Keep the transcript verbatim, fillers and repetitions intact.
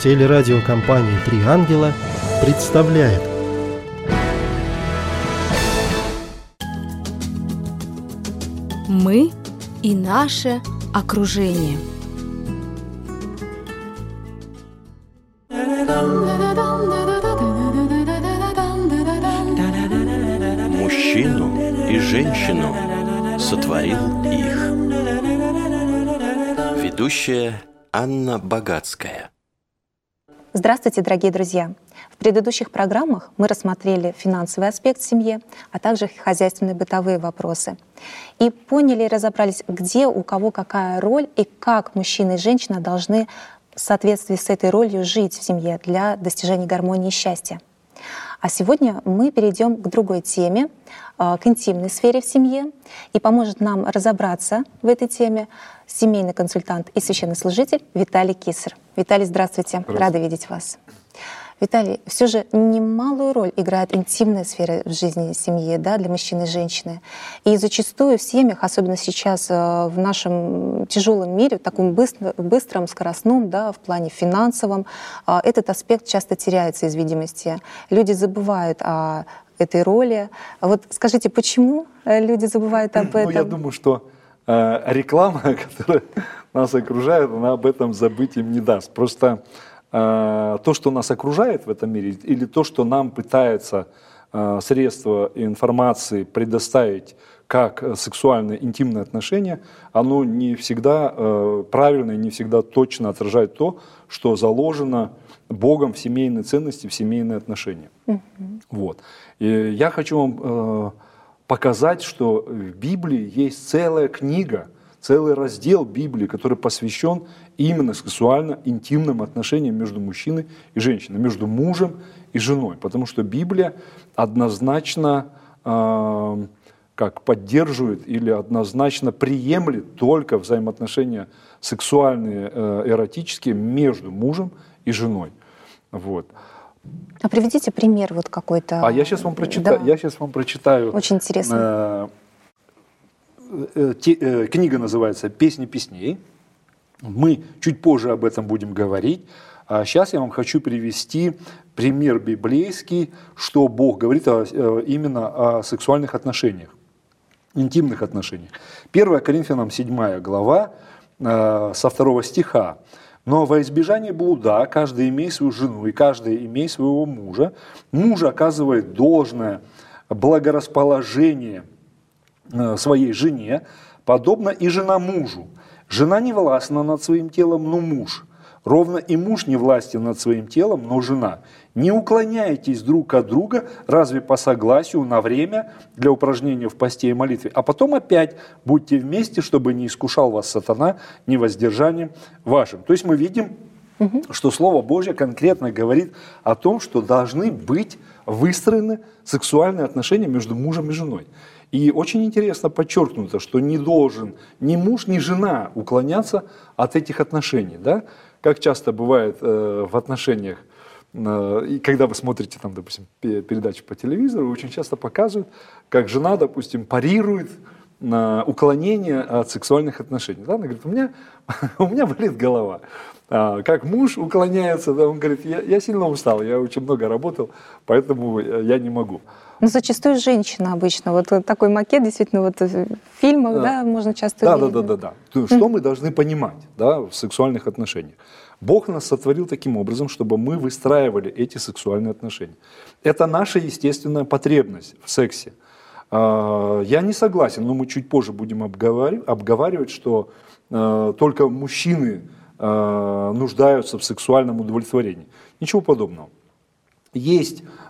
Телерадиокомпания «Три ангела» представляет. Мы и наше окружение. Мужчину и женщину сотворил их. Ведущая Анна Богатская. Здравствуйте, дорогие друзья! В предыдущих программах мы рассмотрели финансовый аспект в семье, а также хозяйственные бытовые вопросы. И поняли и разобрались, где у кого какая роль и как мужчина и женщина должны в соответствии с этой ролью жить в семье для достижения гармонии и счастья. А сегодня мы перейдем к другой теме, к интимной сфере в семье. И поможет нам разобраться в этой теме семейный консультант и священнослужитель Виталий Кисар. Виталий, здравствуйте. здравствуйте. Рада видеть вас. Виталий, все же немалую роль играет интимная сфера в жизни семьи, да, для мужчины и женщины. И зачастую в семьях, особенно сейчас в нашем тяжелом мире, в таком быстро, быстром, скоростном, да, в плане финансовом, этот аспект часто теряется из видимости. Люди забывают о этой роли. Вот скажите, почему люди забывают об этом? Ну, я думаю, что э, реклама, которая нас окружает, она об этом забыть им не даст. Просто то, что нас окружает в этом мире, или то, что нам пытается средства информации предоставить как сексуальные, интимные отношения, оно не всегда правильно и не всегда точно отражает то, что заложено Богом в семейные ценности, в семейные отношения. Mm-hmm. Вот. И я хочу вам показать, что в Библии есть целая книга, целый раздел Библии, который посвящен именно сексуально-интимным отношениям между мужчиной и женщиной, между мужем и женой. Потому что Библия однозначно э, как поддерживает или однозначно приемлет только взаимоотношения сексуальные, э, эротические между мужем и женой. Вот. А приведите пример вот какой-то. А я сейчас вам прочитаю. Да. Я сейчас вам прочитаю. Очень интересно. Э, Книга называется «Песни песней». Мы чуть позже об этом будем говорить. А сейчас я вам хочу привести пример библейский, что Бог говорит о, именно о сексуальных отношениях, интимных отношениях. первое Коринфянам седьмая глава со второго стиха. «Но во избежание блуда каждый имей свою жену и каждый имей своего мужа. Муж оказывает должное благорасположение своей жене, подобно и жена мужу. Жена не властна над своим телом, но муж. Ровно и муж не властен над своим телом, но жена. Не уклоняйтесь друг от друга, разве по согласию на время для упражнения в посте и молитве, а потом опять будьте вместе, чтобы не искушал вас сатана невоздержанием вашим». То есть мы видим, угу. что Слово Божье конкретно говорит о том, что должны быть выстроены сексуальные отношения между мужем и женой. И очень интересно подчеркнуто, что не должен ни муж, ни жена уклоняться от этих отношений. Да? Как часто бывает э, в отношениях, э, и когда вы смотрите, там, допустим, передачи по телевизору, очень часто показывают, как жена, допустим, парирует на уклонение от сексуальных отношений. Да? Она говорит, у меня, у меня болит голова. А, как муж уклоняется, да? Он говорит, я, я сильно устал, я очень много работал, поэтому я не могу. Но зачастую женщина обычно. Вот такой макет, действительно, вот в фильмах, да, да можно часто да, увидеть. Да, да, да, да. Что мы должны понимать, да, в сексуальных отношениях? Бог нас сотворил таким образом, чтобы мы выстраивали эти сексуальные отношения. Это наша естественная потребность в сексе. Я не согласен, но мы чуть позже будем обговаривать, что только мужчины нуждаются в сексуальном удовлетворении. Ничего подобного. Есть